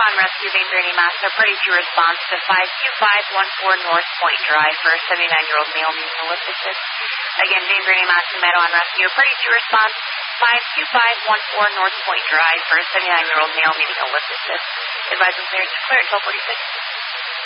on rescue, vein draining mass, party to response to 52514 North Point Drive for a 79-year-old male needing ellipticus. Again, vein draining mass and metal on rescue, party to response 52514 North Point Drive for a 79-year-old male needing ellipticus. Advise on clearance to clear at 1246.